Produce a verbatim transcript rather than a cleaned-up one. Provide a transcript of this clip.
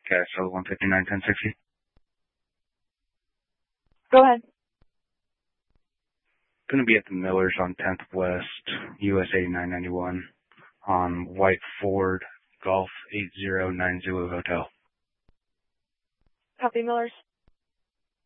Okay, so one fifty-nine, ten sixty. Go ahead. Going to be at the Millers on tenth West, U S eighty-nine ninety-one, on White Ford, Golf eight zero nine zero Hotel. Copy, Millers.